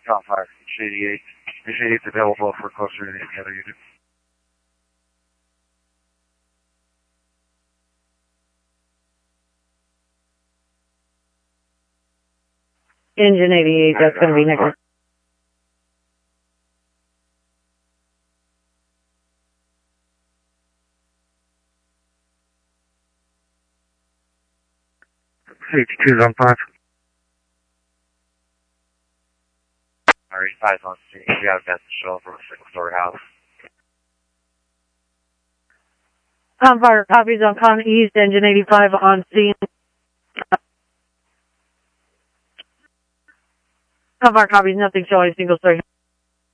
Top 5, Shady 8. Shady 8's available for closer than any other unit. Engine 88, that's going to be next. Safety 2's on 5. Alright, 5's on scene. We have got the shell from a single-story house. Fire copies on Con East, Engine 85 on scene. Fire copies, nothing showing single story.